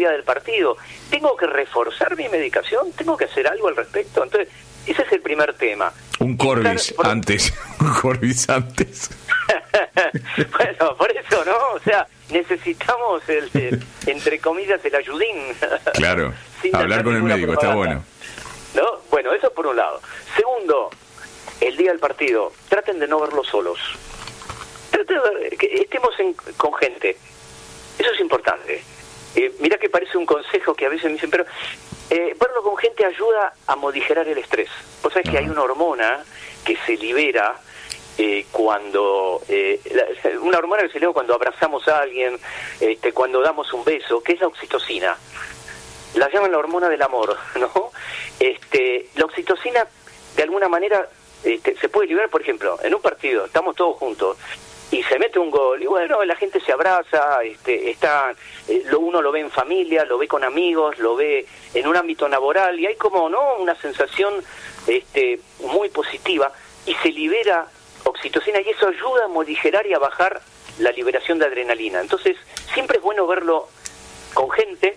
día del partido. ¿Tengo que reforzar mi medicación? ¿Tengo que hacer algo al respecto? Entonces, ese es el primer tema. Un Corbis antes. Un Corbis antes. Bueno, por eso, ¿no? O sea, necesitamos entre comillas, el ayudín. Claro, hablar con el médico, está bueno. ¿No? Bueno, eso por un lado. Segundo, el día del partido, traten de no verlo solos. Traten de ver, que estemos con gente. Eso es importante. Mirá que parece un consejo que a veces me dicen, pero verlo con gente ayuda a modificar el estrés. Vos sabés que hay una hormona que se libera cuando una hormona que se libera cuando abrazamos a alguien, cuando damos un beso, que es la oxitocina. La llaman la hormona del amor, ¿no? La oxitocina, de alguna manera, se puede liberar, por ejemplo, en un partido, estamos todos juntos, y se mete un gol, y bueno, la gente se abraza, uno lo ve en familia, lo ve con amigos, lo ve en un ámbito laboral, y hay como, ¿no?, una sensación muy positiva, y se libera oxitocina, y eso ayuda a morigerar y a bajar la liberación de adrenalina. Entonces, siempre es bueno verlo con gente.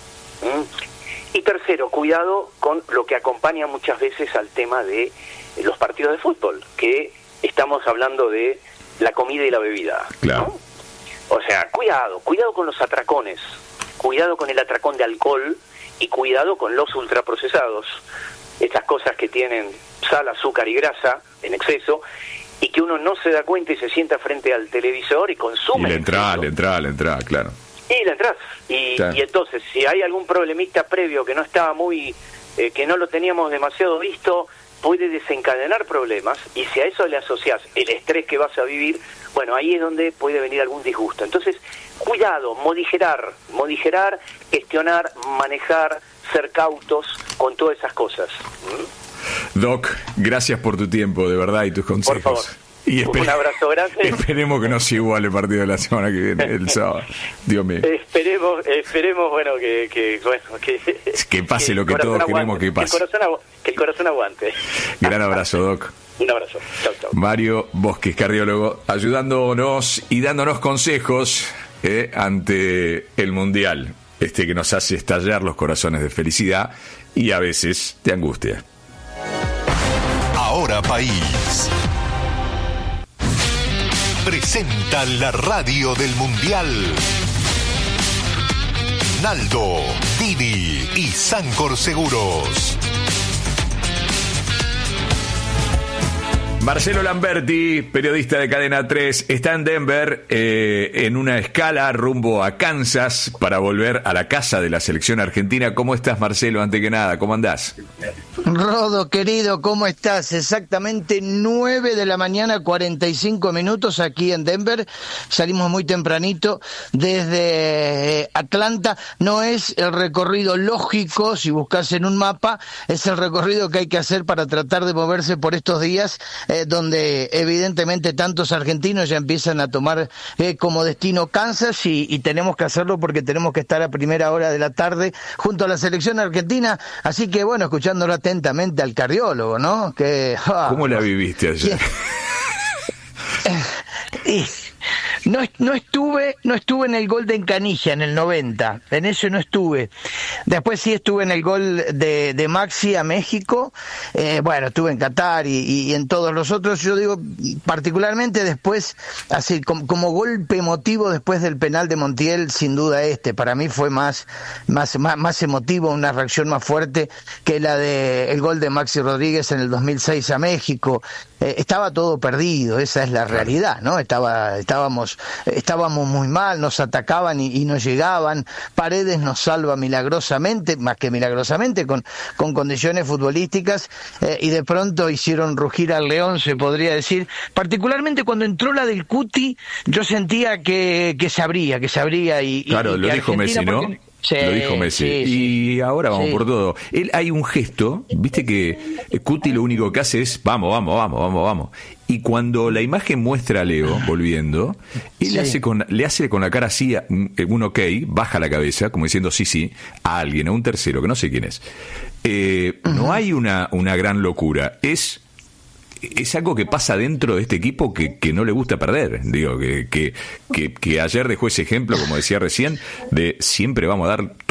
Y tercero, cuidado con lo que acompaña muchas veces al tema de los partidos de fútbol, que estamos hablando de la comida y la bebida, claro, ¿no? O sea, cuidado con los atracones, cuidado con el atracón de alcohol y cuidado con los ultraprocesados, estas cosas que tienen sal, azúcar y grasa en exceso, y que uno no se da cuenta y se sienta frente al televisor y consume. Y le entra, claro. Y le entras. Y entonces, si hay algún problemita previo que no estaba que no lo teníamos demasiado visto, puede desencadenar problemas, y si a eso le asocias el estrés que vas a vivir, bueno, ahí es donde puede venir algún disgusto. Entonces, cuidado, morigerar, gestionar, manejar, ser cautos con todas esas cosas. Doc, gracias por tu tiempo, de verdad, y tus consejos. Por favor. Y un abrazo grande. Esperemos que no sea igual el partido de la semana que viene, el sábado. Dios mío. Esperemos, bueno, que pase lo que todos queremos que pase. Que el corazón aguante. Gran abrazo, Doc. Un abrazo. Chau, chau. Mario Bosques, cardiólogo, ayudándonos y dándonos consejos ante el Mundial, que nos hace estallar los corazones de felicidad y a veces de angustia. Ahora País presenta la radio del Mundial. Naldo, Dini y Sancor Seguros. Marcelo Lamberti, periodista de Cadena 3, está en Denver en una escala rumbo a Kansas para volver a la casa de la selección argentina. ¿Cómo estás, Marcelo? Antes que nada, ¿cómo andás? Rodo, querido, ¿cómo estás? Exactamente 9 de la mañana, 45 minutos aquí en Denver. Salimos muy tempranito desde Atlanta. No es el recorrido lógico, si buscas en un mapa, es el recorrido que hay que hacer para tratar de moverse por estos días, donde evidentemente tantos argentinos ya empiezan a tomar como destino Kansas, y tenemos que hacerlo porque tenemos que estar a primera hora de la tarde junto a la selección argentina. Así que bueno, escuchándolo atentamente al cardiólogo, ¿no? ¿Cómo la viviste ayer? No estuve en el gol de Canija en el 90, en eso no estuve. Después sí estuve en el gol de Maxi a México, bueno, estuve en Qatar y en todos los otros. Yo digo, particularmente después, así como golpe emotivo después del penal de Montiel, sin duda para mí fue más emotivo, una reacción más fuerte que la de el gol de Maxi Rodríguez en el 2006 a México. Estaba todo perdido, esa es la realidad, ¿no? Estábamos muy mal, nos atacaban y nos llegaban. Paredes nos salva milagrosamente, más que milagrosamente, con condiciones futbolísticas, y de pronto hicieron rugir al león, se podría decir. Particularmente cuando entró la del Cuti, yo sentía que se abría y claro, lo dijo Messi, ¿no? Sí, lo dijo Messi. Sí, y ahora vamos por todo. Hay un gesto, viste que Cuti lo único que hace es vamos. Y cuando la imagen muestra a Leo volviendo, él le hace con la cara así un ok, baja la cabeza, como diciendo sí, a alguien, a un tercero, que no sé quién es. No hay una gran locura. Es algo que pasa dentro de este equipo que no le gusta perder. Digo, que ayer dejó ese ejemplo, como decía recién, de siempre vamos a dar